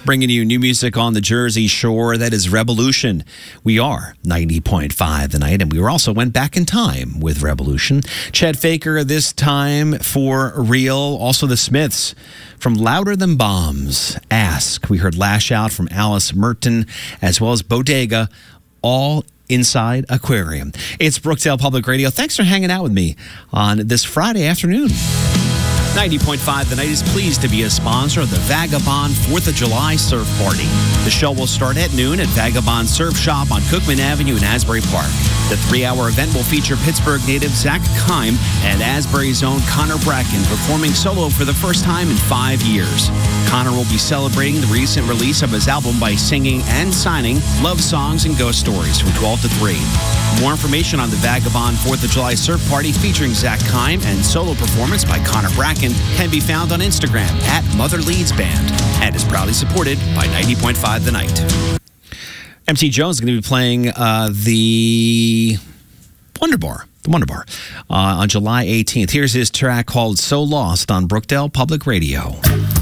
Bringing you new music on the Jersey Shore. That is Revolution. We are 90.5 The Night, and we also went back in time with Revolution. Chet Faker this time for real. Also the Smiths from Louder Than Bombs. Ask. We heard Lash Out from Alice Merton, as well as Bodega, all inside Aquarium. It's Brookdale Public Radio. Thanks for hanging out with me on this Friday afternoon. 90.5 The Night is pleased to be a sponsor of the Vagabond 4th of July Surf Party. The show will start at noon at Vagabond Surf Shop on Cookman Avenue in Asbury Park. The 3-hour event will feature Pittsburgh native Zach Kime and Asbury's own Connor Bracken performing solo for the first time in 5 years. Connor will be celebrating the recent release of his album by singing and signing love songs and ghost stories from 12 to 3. More information on the Vagabond 4th of July Surf Party featuring Zach Kime and solo performance by Connor Bracken can be found on Instagram at Mother Leeds Band and is proudly supported by 90.5 The Night. MC Jones is going to be playing the Wonder Bar on July 18th. Here's his track called So Lost on Brookdale Public Radio.